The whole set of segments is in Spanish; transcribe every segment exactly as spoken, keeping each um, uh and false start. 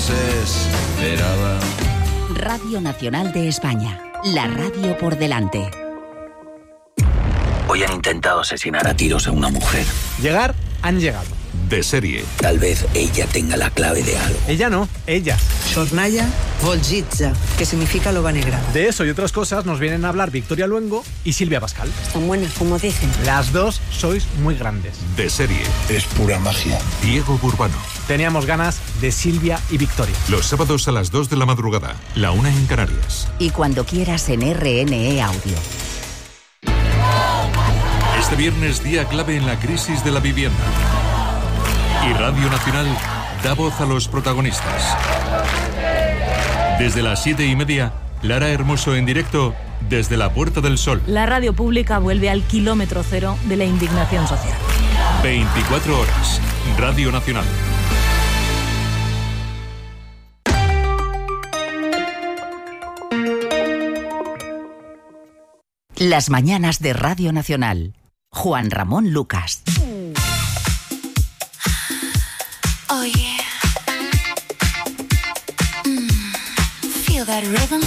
desesperada. Radio Nacional de España, la radio por delante. Hoy han intentado asesinar a tiros a una mujer. Llegar, han llegado. De serie. Tal vez ella tenga la clave de algo. Ella no, ellas. Sornaya Volgitza, que significa loba negra. De eso y otras cosas nos vienen a hablar Victoria Luengo y Silvia Pascal. Están buenas, como dicen. Las dos sois muy grandes. De serie. Es pura magia. Diego Burbano. Teníamos ganas de Silvia y Victoria. Los sábados a las dos de la madrugada, la una en Canarias. Y cuando quieras en R N E Audio. Este viernes, día clave en la crisis de la vivienda. Y Radio Nacional da voz a los protagonistas. Desde las siete y media, Lara Hermoso en directo desde la Puerta del Sol. La radio pública vuelve al kilómetro cero de la indignación social. veinticuatro horas. Radio Nacional. Las mañanas de Radio Nacional. Juan Ramón Lucas. Oh yeah. Mm. Feel that rhythm.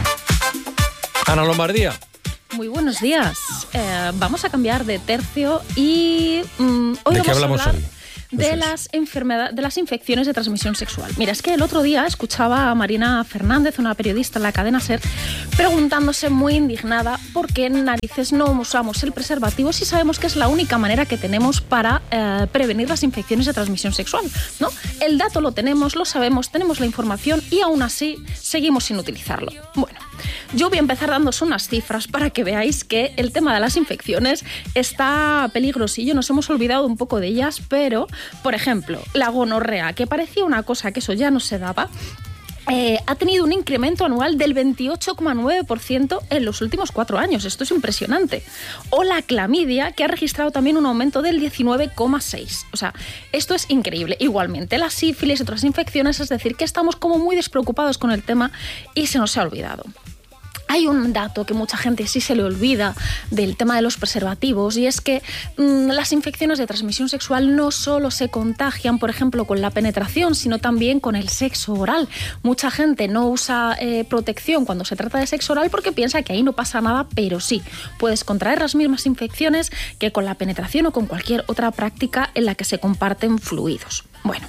Ana Lombardía. Muy buenos días. Eh, vamos a cambiar de tercio y mm, hoy ¿De vamos qué hablamos a hablar hoy? de Eso las enfermedades, de las infecciones de transmisión sexual. Mira, es que el otro día escuchaba a Marina Fernández, una periodista en la cadena SER, preguntándose muy indignada por qué en narices no usamos el preservativo si sabemos que es la única manera que tenemos para eh, prevenir las infecciones de transmisión sexual, ¿no? El dato lo tenemos, lo sabemos, tenemos la información y aún así seguimos sin utilizarlo. Bueno, yo voy a empezar dándos unas cifras para que veáis que el tema de las infecciones está peligrosillo. Nos hemos olvidado un poco de ellas, pero, por ejemplo, la gonorrea, que parecía una cosa que eso ya no se daba, Eh, ha tenido un incremento anual del veintiocho coma nueve por ciento en los últimos cuatro años. Esto es impresionante. O la clamidia, que ha registrado también un aumento del diecinueve coma seis por ciento. O sea, esto es increíble. Igualmente, la sífilis y otras infecciones, es decir, que estamos como muy despreocupados con el tema y se nos ha olvidado. Hay un dato que mucha gente sí se le olvida del tema de los preservativos y es que mmm, las infecciones de transmisión sexual no solo se contagian, por ejemplo, con la penetración, sino también con el sexo oral. Mucha gente no usa eh, protección cuando se trata de sexo oral porque piensa que ahí no pasa nada, pero sí, puedes contraer las mismas infecciones que con la penetración o con cualquier otra práctica en la que se comparten fluidos. Bueno.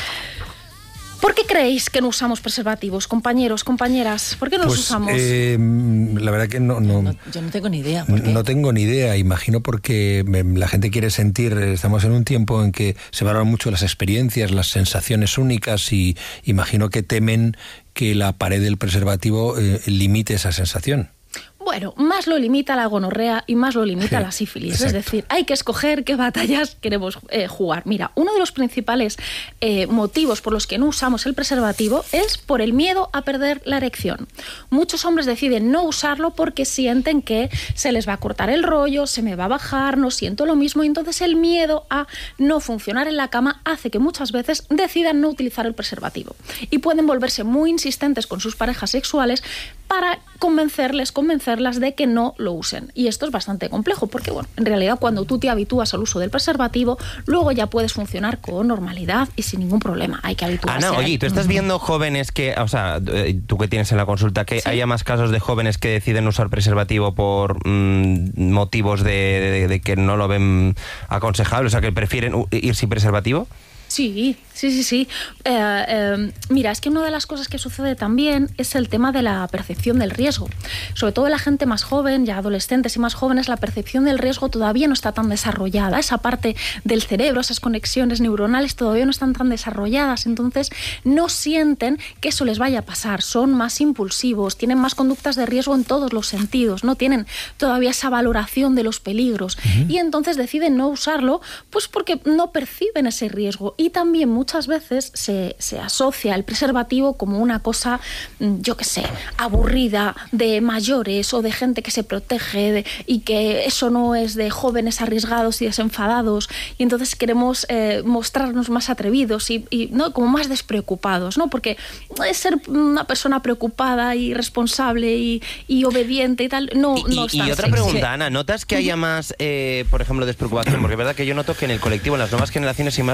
¿Por qué creéis que no usamos preservativos, compañeros, compañeras? ¿Por qué no pues, los usamos? Eh, la verdad que no, no, no... Yo no tengo ni idea. ¿Por qué? No tengo ni idea. Imagino porque la gente quiere sentir... Estamos en un tiempo en que se valoran mucho las experiencias, las sensaciones únicas y imagino que temen que la pared del preservativo eh, limite esa sensación. Bueno, más lo limita la gonorrea y más lo limita sí, la sífilis. Exacto. Es decir, hay que escoger qué batallas queremos eh, jugar. Mira, uno de los principales eh, motivos por los que no usamos el preservativo es por el miedo a perder la erección. Muchos hombres deciden no usarlo porque sienten que se les va a cortar el rollo, se me va a bajar, no siento lo mismo, y entonces el miedo a no funcionar en la cama hace que muchas veces decidan no utilizar el preservativo. Y pueden volverse muy insistentes con sus parejas sexuales para convencerles, convencerlas de que no lo usen. Y esto es bastante complejo porque, bueno, en realidad cuando tú te habitúas al uso del preservativo, luego ya puedes funcionar con normalidad y sin ningún problema. Hay que habituarse. Ana, oye, ¿tú estás viendo jóvenes que, o sea, tú que tienes en la consulta, que ¿sí? haya más casos de jóvenes que deciden usar preservativo por mmm, motivos de, de, de que no lo ven aconsejable, o sea, que prefieren ir sin preservativo? Sí, sí, sí, sí. Eh, eh, mira, es que una de las cosas que sucede también es el tema de la percepción del riesgo. Sobre todo en la gente más joven, ya adolescentes y más jóvenes, la percepción del riesgo todavía no está tan desarrollada. Esa parte del cerebro, esas conexiones neuronales todavía no están tan desarrolladas. Entonces, no sienten que eso les vaya a pasar. Son más impulsivos, tienen más conductas de riesgo en todos los sentidos. No tienen todavía esa valoración de los peligros. Uh-huh. Y entonces deciden no usarlo, pues porque no perciben ese riesgo. Y también muchas veces se, se asocia el preservativo como una cosa, yo qué sé, aburrida, de mayores o de gente que se protege de, y que eso no es de jóvenes arriesgados y desenfadados, y entonces queremos eh, mostrarnos más atrevidos y, y ¿no? como más despreocupados, ¿no? Porque es ser una persona preocupada y responsable y, y obediente y tal, no, y, no es y, tan y otra sexy. pregunta, Ana, ¿notas que haya más, eh, por ejemplo, despreocupación? Porque es verdad que yo noto que en el colectivo, en las nuevas generaciones hay más conciencia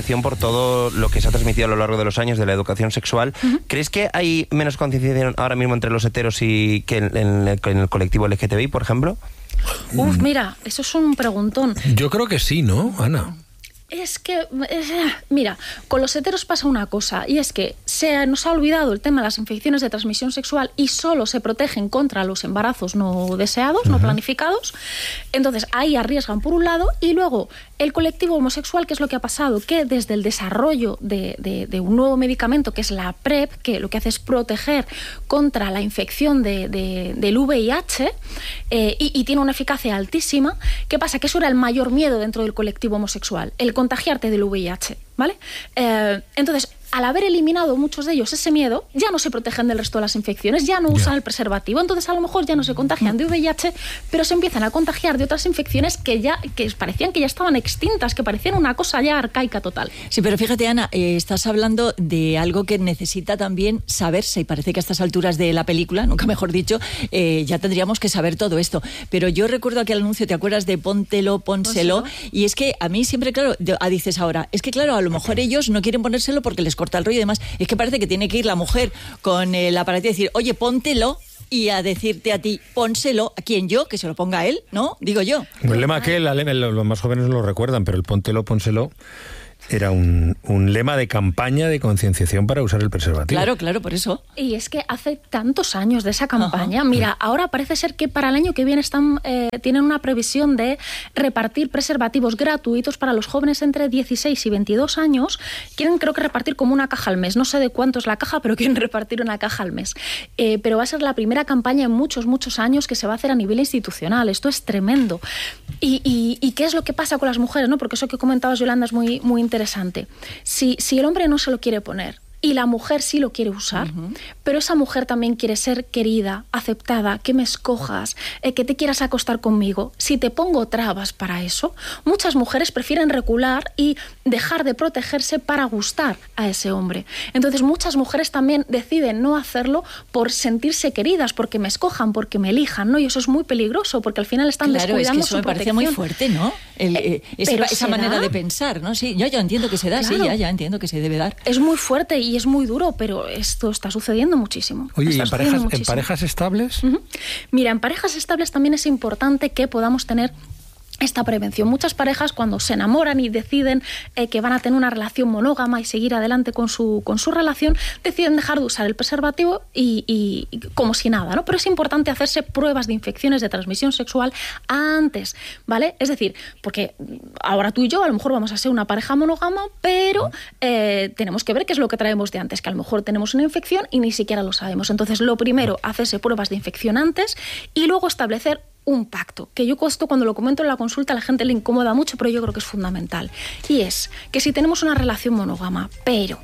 concienciación por todo lo que se ha transmitido a lo largo de los años de la educación sexual. Uh-huh. ¿Crees que hay menos concienciación ahora mismo entre los heteros y que en, en, el, en el colectivo L G T B I, por ejemplo? Uf, mira, eso es un preguntón. Yo creo que sí, ¿no, Ana? Es que, eh, mira, con los heteros pasa una cosa, y es que se nos ha olvidado el tema de las infecciones de transmisión sexual y solo se protegen contra los embarazos no deseados, uh-huh. no planificados. Entonces, ahí arriesgan por un lado, y luego el colectivo homosexual, ¿qué es lo que ha pasado? Que desde el desarrollo de, de, de un nuevo medicamento, que es la PrEP, que lo que hace es proteger contra la infección de, de, del V I H, eh, y, y tiene una eficacia altísima. ¿Qué pasa? Que eso era el mayor miedo dentro del colectivo homosexual, el contagiarte del V I H, ¿vale? Eh, entonces, al haber eliminado muchos de ellos ese miedo, ya no se protegen del resto de las infecciones, ya no usan yeah. el preservativo, entonces a lo mejor ya no se contagian de V I H, pero se empiezan a contagiar de otras infecciones que ya que parecían que ya estaban extintas, que parecían una cosa ya arcaica total. Sí, pero fíjate, Ana, eh, estás hablando de algo que necesita también saberse, y parece que a estas alturas de la película, nunca mejor dicho, eh, ya tendríamos que saber todo esto. Pero yo recuerdo aquel anuncio, ¿te acuerdas de póntelo, pónselo? ¿Pónselo? Y es que a mí siempre, claro, dices ahora, es que claro, a lo mejor ellos no quieren ponérselo porque les corta el rollo y demás. Es que parece que tiene que ir la mujer con el aparato y decir, oye, póntelo, y a decirte a ti, pónselo. ¿A quién? Yo, que se lo ponga a él, ¿no? Digo yo. El lema que los más jóvenes no lo recuerdan, pero el póntelo, pónselo era un, un lema de campaña de concienciación para usar el preservativo. Claro, claro, por eso. Y es que hace tantos años de esa campaña. Ajá. Mira, ahora parece ser que para el año que viene están eh, tienen una previsión de repartir preservativos gratuitos para los jóvenes entre dieciséis y veintidós años. Quieren, creo que, repartir como una caja al mes. No sé de cuánto es la caja, pero quieren repartir una caja al mes. Eh, pero va a ser la primera campaña en muchos, muchos años que se va a hacer a nivel institucional. Esto es tremendo. ¿Y, y, y qué es lo que pasa con las mujeres, ¿no? Porque eso que comentabas, Yolanda, es muy, muy interesante. Interesante. Si, si el hombre no se lo quiere poner y la mujer sí lo quiere usar, uh-huh. pero esa mujer también quiere ser querida, aceptada, que me escojas, eh, que te quieras acostar conmigo. Si te pongo trabas para eso, muchas mujeres prefieren recular y dejar de protegerse para gustar a ese hombre. Entonces muchas mujeres también deciden no hacerlo por sentirse queridas, porque me escojan, porque me elijan, ¿no? Y eso es muy peligroso, porque al final están claro, descuidando es que eso su me parece protección. muy fuerte, ¿no? El, eh, esa esa manera da. de pensar, ¿no? Sí, yo, yo entiendo que se da, claro. sí, ya, ya entiendo que se debe dar. Es muy fuerte y es muy duro, pero esto está sucediendo muchísimo. Oye, ¿y en parejas, en parejas estables? Uh-huh. Mira, en parejas estables también es importante que podamos tener esta prevención. Muchas parejas, cuando se enamoran y deciden eh, que van a tener una relación monógama y seguir adelante con su, con su relación, deciden dejar de usar el preservativo y, y, y como si nada, ¿no? Pero es importante hacerse pruebas de infecciones de transmisión sexual antes, ¿vale? Es decir, porque ahora tú y yo a lo mejor vamos a ser una pareja monógama, pero eh, tenemos que ver qué es lo que traemos de antes, que a lo mejor tenemos una infección y ni siquiera lo sabemos. Entonces, lo primero, hacerse pruebas de infección antes y luego establecer un pacto, que yo esto cuando lo comento en la consulta a la gente le incomoda mucho, pero yo creo que es fundamental. Y es que si tenemos una relación monógama, pero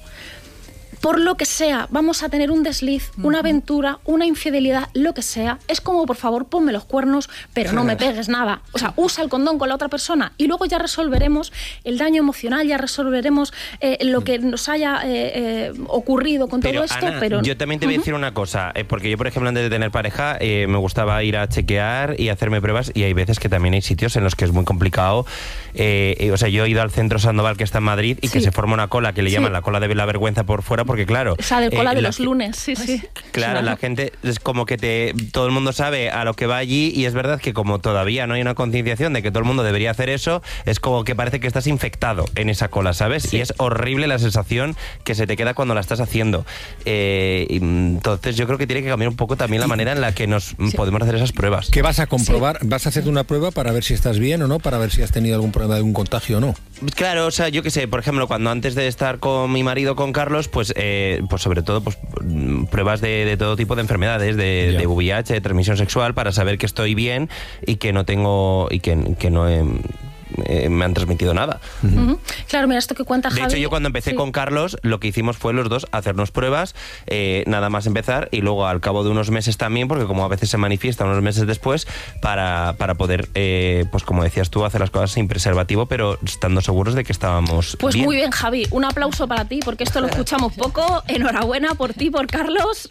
por lo que sea, vamos a tener un desliz, uh-huh. una aventura, una infidelidad, lo que sea, es como, por favor, ponme los cuernos, pero no me pegues nada. O sea, usa el condón con la otra persona y luego ya resolveremos el daño emocional, ya resolveremos eh, lo que nos haya eh, eh, ocurrido con pero, todo esto. Ana, pero yo también te voy a decir uh-huh. una cosa, eh, porque yo, por ejemplo, antes de tener pareja, eh, me gustaba ir a chequear y hacerme pruebas, y hay veces que también hay sitios en los que es muy complicado. Eh, eh, o sea, yo he ido al Centro Sandoval, que está en Madrid, y sí. que se forma una cola que le sí. llaman la cola de la vergüenza por fuera, porque claro... Esa de cola eh, de los que, lunes, sí, sí. Claro, claro, la gente es como que te todo el mundo sabe a lo que va allí, y es verdad que como todavía no hay una concienciación de que todo el mundo debería hacer eso, es como que parece que estás infectado en esa cola, ¿sabes? Sí. Y es horrible la sensación que se te queda cuando la estás haciendo. Eh, entonces yo creo que tiene que cambiar un poco también la manera en la que nos sí. podemos hacer esas pruebas. ¿Qué vas a comprobar? Sí. ¿Vas a hacerte una prueba para ver si estás bien o no? Para ver si has tenido algún problema de un contagio o no. Claro, o sea, yo qué sé, por ejemplo, cuando antes de estar con mi marido, con Carlos, pues, eh, pues sobre todo pues pruebas de, de todo tipo de enfermedades, de, de V I H, de transmisión sexual, para saber que estoy bien y que no tengo y que, que no he, eh, me han transmitido nada. Uh-huh. Claro, mira, esto que cuenta Javi... De hecho, yo cuando empecé sí. con Carlos, lo que hicimos fue los dos hacernos pruebas, eh, nada más empezar, y luego al cabo de unos meses también, porque como a veces se manifiesta unos meses después, para, para poder, eh, pues como decías tú, hacer las cosas sin preservativo, pero estando seguros de que estábamos Pues bien. Muy bien, Javi, un aplauso para ti, porque esto lo escuchamos poco. Enhorabuena por ti, por Carlos.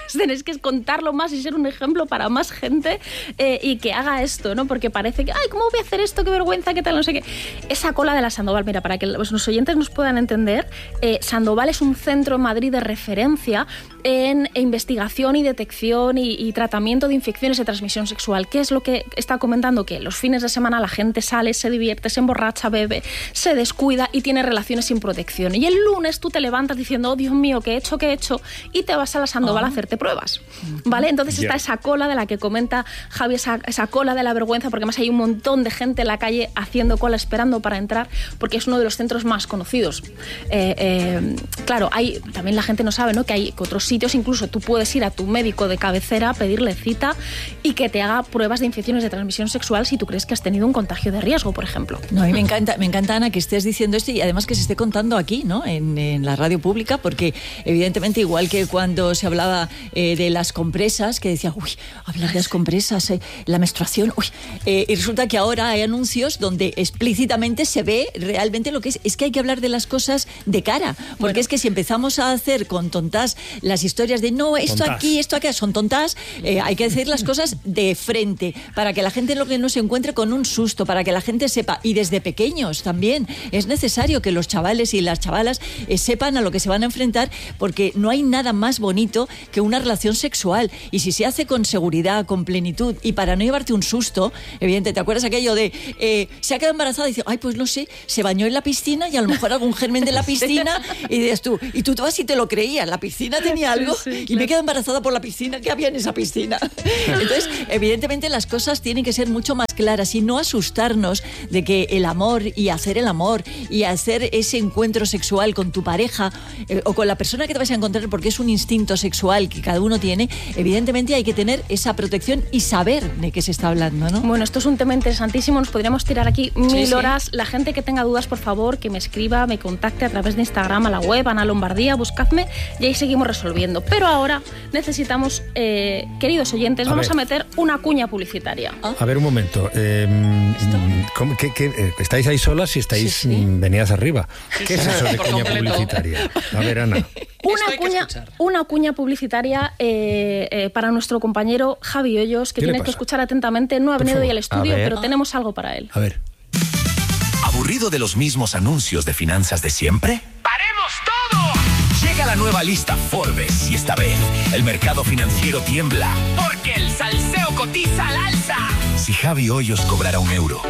tenéis que contarlo más y ser un ejemplo para más gente eh, y que haga esto, ¿no? Porque parece que, ay, ¿cómo voy a hacer esto? Qué vergüenza, qué tal, no sé qué. Esa cola de la Sandoval, mira, para que los oyentes nos puedan entender, eh, Sandoval es un centro en Madrid de referencia en investigación y detección y, y tratamiento de infecciones de transmisión sexual. ¿Qué es lo que está comentando? Que los fines de semana la gente sale, se divierte, se emborracha, bebe, se descuida y tiene relaciones sin protección. Y el lunes tú te levantas diciendo, oh Dios mío, ¿qué he hecho, qué he hecho? Y te vas a la Sandoval oh. a hacerte pruebas, ¿vale? Entonces yeah. está esa cola de la que comenta Javi, esa, esa cola de la vergüenza, porque además hay un montón de gente en la calle haciendo cola, esperando para entrar, porque es uno de los centros más conocidos. Eh, eh, claro, hay, también la gente no sabe, ¿no?, que hay que otros sitios, incluso tú puedes ir a tu médico de cabecera, pedirle cita y que te haga pruebas de infecciones de transmisión sexual si tú crees que has tenido un contagio de riesgo, por ejemplo. No, a mí me encanta, me encanta, Ana, que estés diciendo esto y además que se esté contando aquí, ¿no?, en, en la radio pública, porque evidentemente, igual que cuando se hablaba eh, de las compresas, que decía, uy, hablar de las compresas, eh, la menstruación, uy, eh, y resulta que ahora hay anuncios donde explícitamente se ve realmente lo que es. Es que hay que hablar de las cosas de cara, porque bueno. es que si empezamos a hacer con tontas las historias de no, esto tontas. aquí, esto aquí, son tontas, eh, hay que decir las cosas de frente, para que la gente lo que no se encuentre con un susto, para que la gente sepa, y desde pequeños también, es necesario que los chavales y las chavalas eh, sepan a lo que se van a enfrentar, porque no hay nada más bonito que una relación sexual, y si se hace con seguridad, con plenitud, y para no llevarte un susto, evidente, ¿te acuerdas aquello de, eh, se ha quedado embarazada y dice, ay, pues no sé, se bañó en la piscina y a lo mejor algún germen de la piscina, y dices tú, y tú, tú vas y te lo creías, la piscina tenía algo, sí, sí, y claro. me quedo embarazada por la piscina, ¿qué había en esa piscina? Entonces, evidentemente las cosas tienen que ser mucho más claras y no asustarnos de que el amor y hacer el amor y hacer ese encuentro sexual con tu pareja eh, o con la persona que te vas a encontrar, porque es un instinto sexual que cada uno tiene, evidentemente hay que tener esa protección y saber de qué se está hablando, ¿no? Bueno, esto es un tema interesantísimo, nos podríamos tirar aquí mil sí, sí. horas. La gente que tenga dudas, por favor, que me escriba, me contacte a través de Instagram, a la web, Ana Lombardía, buscadme y ahí seguimos resolviendo. Pero ahora necesitamos, eh, queridos oyentes, a vamos ver. a meter una cuña publicitaria. ¿Ah? A ver, un momento. Eh, ¿cómo, qué, qué, ¿Estáis ahí solas y estáis sí, sí. venidas arriba? Sí, ¿Qué sí. es eso de cuña publicitaria? A ver, Ana. Una cuña, una cuña publicitaria eh, eh, para nuestro compañero Javi Hoyos, que tiene que escuchar atentamente. No ha venido hoy al estudio, pero tenemos algo para él. A ver. ¿Aburrido de los mismos anuncios de finanzas de siempre? ¡Paremos todo! Llega la nueva lista Forbes y esta vez el mercado financiero tiembla porque el salseo cotiza al alza. Si Javi Hoyos cobrara un euro,